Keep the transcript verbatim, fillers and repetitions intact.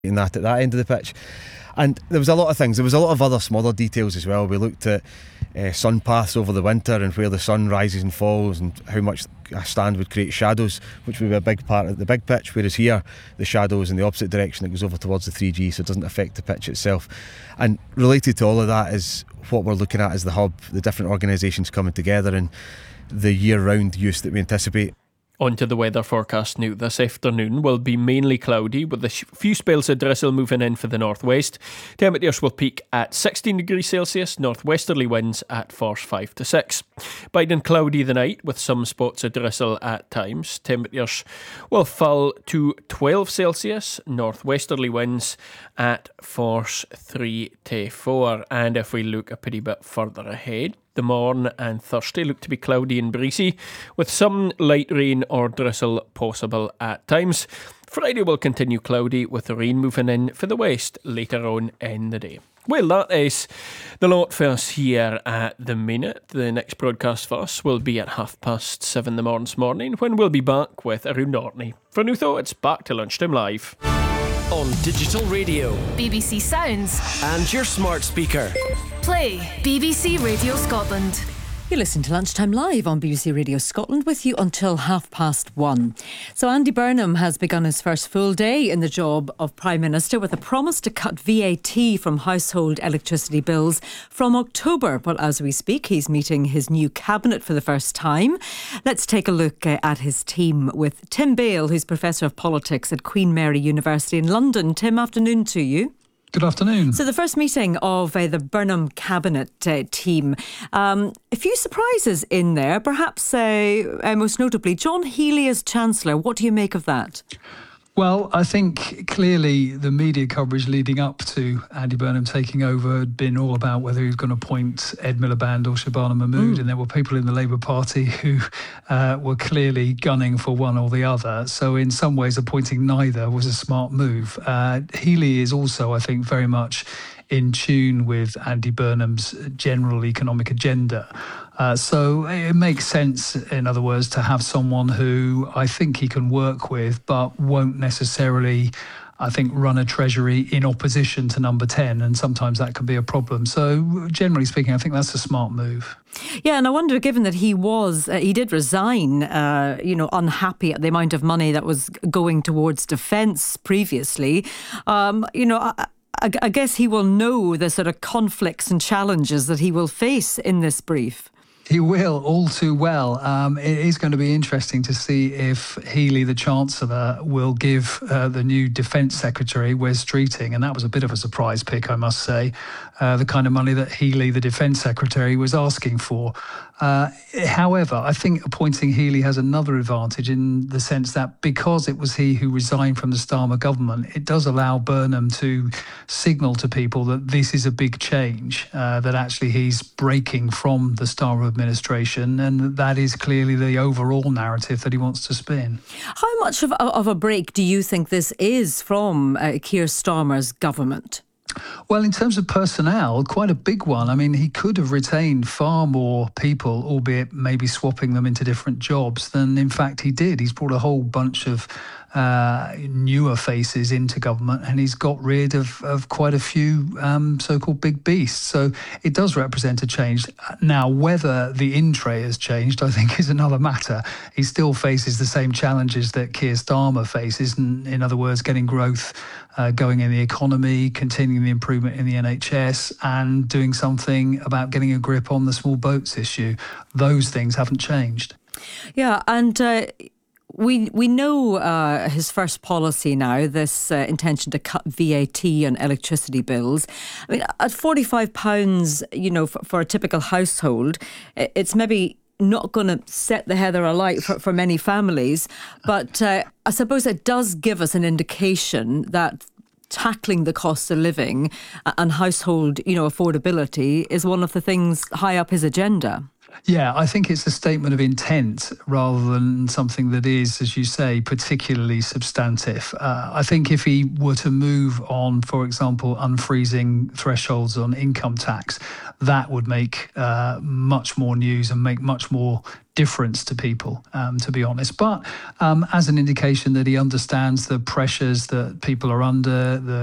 and that at that end of the pitch. And there was a lot of things. There was a lot of other smaller details as well. We looked at uh, sun paths over the winter and where the sun rises and falls and how much a stand would create shadows, which would be a big part of the big pitch, whereas here the shadows in the opposite direction, it goes over towards the three G, so it doesn't affect the pitch itself. And related to all of that is what we're looking at as the hub, the different organisations coming together and the year-round use that we anticipate. On to the weather forecast now. This afternoon will be mainly cloudy with a few spells of drizzle moving in for the northwest. Temperatures will peak at sixteen degrees Celsius, northwesterly winds at force five to six. Biden cloudy the night with some spots of drizzle at times. Temperatures will fall to twelve Celsius, northwesterly winds at force three to four. And if we look a pretty bit further ahead, the morn and Thursday look to be cloudy and breezy, with some light rain or drizzle possible at times. Friday will continue cloudy, with the rain moving in for the west later on in the day. Well, that is the lot for us here at the minute. The next broadcast for us will be at half past seven the morning's morning, when we'll be back with Arun Ortney. For New Thought, it's back to Lunchtime Live. On digital radio, B B C Sounds, and your smart speaker. Play B B C Radio Scotland. You listen to Lunchtime Live on B B C Radio Scotland, with you until half past one. So Andy Burnham has begun his first full day in the job of Prime Minister with a promise to cut V A T from household electricity bills from October. Well, as we speak, he's meeting his new cabinet for the first time. Let's take a look uh, at his team with Tim Bale, who's Professor of Politics at Queen Mary University in London. Tim, afternoon to you. Good afternoon. So the first meeting of uh, the Burnham cabinet uh, team, um, a few surprises in there, perhaps uh, uh, most notably John Healey as Chancellor. What do you make of that? Well, I think clearly the media coverage leading up to Andy Burnham taking over had been all about whether he was going to appoint Ed Miliband or Shabana Mahmood, mm. and there were people in the Labour Party who uh, were clearly gunning for one or the other. So in some ways, appointing neither was a smart move. Uh, Healey is also, I think, very much in tune with Andy Burnham's general economic agenda. Uh, so it makes sense, in other words, to have someone who I think he can work with, but won't necessarily, I think, run a treasury in opposition to number ten, and sometimes that can be a problem. So generally speaking, I think that's a smart move. Yeah, and I wonder, given that he was, uh, he did resign, uh, you know, unhappy at the amount of money that was going towards defence previously, um, you know, I, I, I guess he will know the sort of conflicts and challenges that he will face in this brief. He will, all too well. Um, it is going to be interesting to see if Healey, the Chancellor, will give uh, the new Defence Secretary, Wes Streeting, and that was a bit of a surprise pick, I must say, uh, the kind of money that Healey, the Defence Secretary, was asking for. Uh, however, I think appointing Healey has another advantage in the sense that because it was he who resigned from the Starmer government, it does allow Burnham to signal to people that this is a big change, uh, that actually he's breaking from the Starmer administration, and that is clearly the overall narrative that he wants to spin. How much of, of a break do you think this is from uh, Keir Starmer's government? Well, in terms of personnel, quite a big one. I mean, he could have retained far more people, albeit maybe swapping them into different jobs, than in fact he did. He's brought a whole bunch of uh, newer faces into government, and he's got rid of, of quite a few um, so-called big beasts. So it does represent a change. Now, whether the in tray has changed, I think, is another matter. He still faces the same challenges that Keir Starmer faces, in, in other words, getting growth Uh, going in the economy, continuing the improvement in the N H S, and doing something about getting a grip on the small boats issue. Those things haven't changed. Yeah, and uh, we we know uh, his first policy now, this uh, intention to cut V A T on electricity bills. I mean, at forty-five pounds, you know, for, for a typical household, it's maybe not going to set the heather alight for, for many families, but uh, I suppose it does give us an indication that tackling the cost of living and household, you know, affordability is one of the things high up his agenda. Yeah, I think it's a statement of intent rather than something that is, as you say, particularly substantive. Uh, I think if he were to move on, for example, unfreezing thresholds on income tax, that would make uh, much more news and make much more difference to people, um, to be honest. But um, as an indication that he understands the pressures that people are under, the